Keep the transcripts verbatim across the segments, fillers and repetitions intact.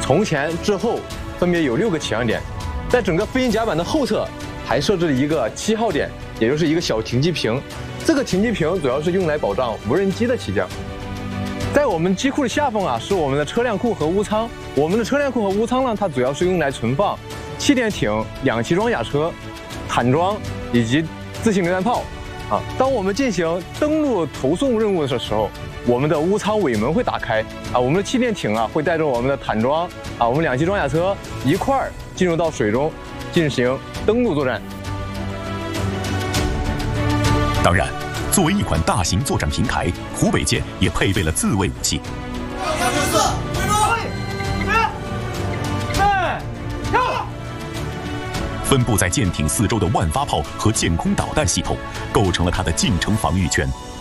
从前至后分别有六个起降点，在整个飞行甲板的后侧还设置了一个七号点，也就是一个小停机坪。这个停机坪主要是用来保障无人机的起降。在我们机库的下方啊，是我们的车辆库和坞舱。我们的车辆库和坞舱呢，它主要是用来存放气垫艇、两栖装甲车、坦装以及自行榴弹炮。啊，当我们进行登陆投送任务的时候，我们的坞舱尾门会打开啊，我们的气垫艇啊会带着我们的坦装啊，我们两栖装甲车一块儿进入到水中进行登陆作战。 当然，作为一款大型作战平台，湖北舰也配备了自卫武器。分布在舰艇四周的万发炮和舰空导弹系统，构成了它的近程防御圈。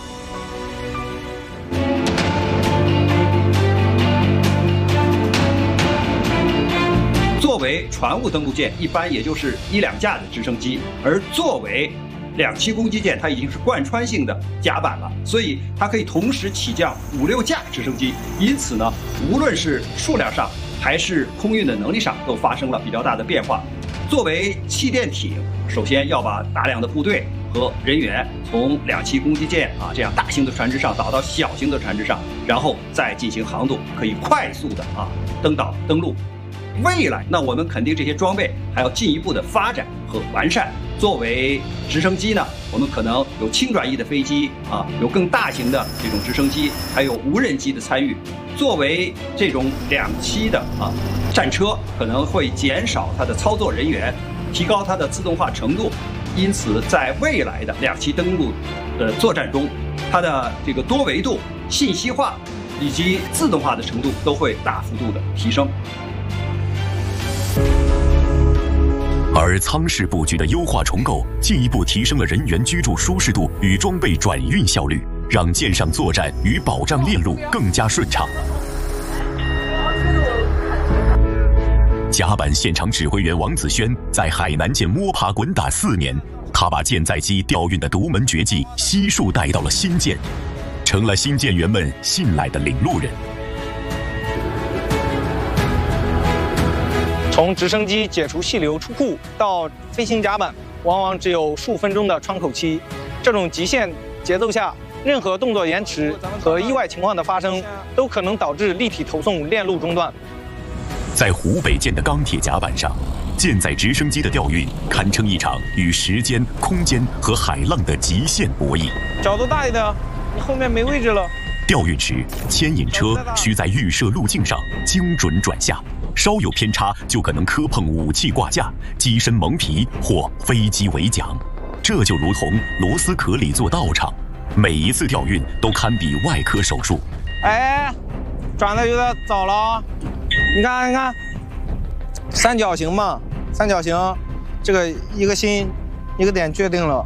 作为船坞登陆舰，一般也就是一两架的直升机，而作为两栖攻击舰，它已经是贯穿性的甲板了，所以它可以同时起降五六架直升机。因此呢，无论是数量上还是空运的能力上，都发生了比较大的变化。作为气垫艇，首先要把大量的部队和人员从两栖攻击舰啊这样大型的船只上导到小型的船只上，然后再进行航动，可以快速的啊登岛登陆。未来，那我们肯定这些装备还要进一步的发展和完善。作为直升机呢，我们可能有轻转翼的飞机啊，有更大型的这种直升机，还有无人机的参与。作为这种两栖的啊战车，可能会减少它的操作人员，提高它的自动化程度。因此，在未来的两栖登陆的作战中，它的这个多维度、信息化以及自动化的程度都会大幅度的提升。 而舱室布局的优化重构，进一步提升了人员居住舒适度与装备转运效率，让舰上作战与保障链路更加顺畅。甲板现场指挥员王子轩在海南舰摸爬滚打四年，他把舰载机调运的独门绝技悉数带到了新舰，成了新舰员们信赖的领路人。 从直升机解除气流出库到飞行甲板，往往只有数分钟的窗口期。这种极限节奏下，任何动作延迟和意外情况的发生，都可能导致立体投送链路中断。 在湖北舰的钢铁甲板上，舰载直升机的调运堪称一场与时间、空间和海浪的极限博弈。 角度大一点，你后面没位置了。 调运时，牵引车需在预设路径上精准转下，稍有偏差就可能磕碰武器挂架、机身蒙皮或飞机尾桨。这就如同螺丝壳里做道场，每一次调运都堪比外科手术。 哎，转的有点早了，你看，你看，三角形嘛，三角形，这个一个心，一个点确定了。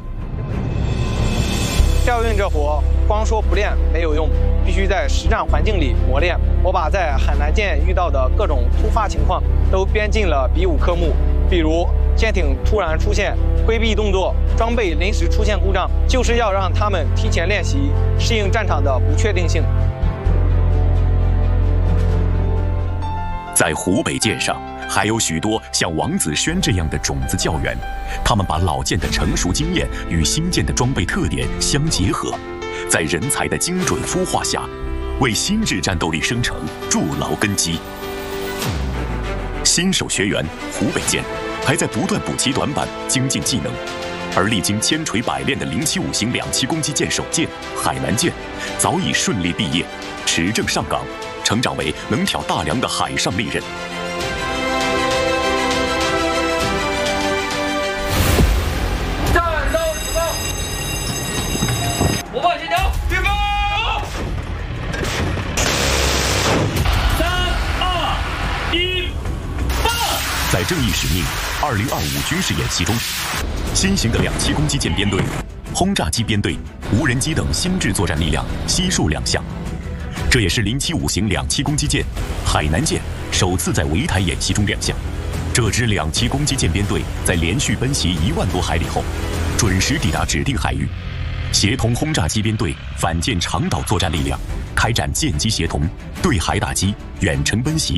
调运这活，光说不练没有用，必须在实战环境里磨练。我把在海南舰遇到的各种突发情况都编进了比武科目，比如舰艇突然出现规避动作、装备临时出现故障，就是要让他们提前练习，适应战场的不确定性。 在湖北舰上，还有许多像王子轩这样的种子教员，他们把老舰的成熟经验与新舰的装备特点相结合，在人才的精准孵化下，为新质战斗力生成筑牢根基。新手学员湖北舰还在不断补齐短板、精进技能，而历经千锤百炼的零七五型两栖攻击舰首舰海南舰，早已顺利毕业，持证上岗，成长为能挑大梁的海上利刃。 战斗指导，火炮协调，预备，三二一，放！ 在正义使命二零二五军事演习中，新型的两栖攻击舰编队、轰炸机编队、无人机等新制作战力量悉数亮相。这也是零七五型两栖攻击舰海南舰首次在围台演习中亮相。这支两栖攻击舰编队在连续奔袭一万多海里后，准时抵达指定海域，协同轰炸机编队反舰长岛作战力量，开展舰机协同、对海打击、远程奔袭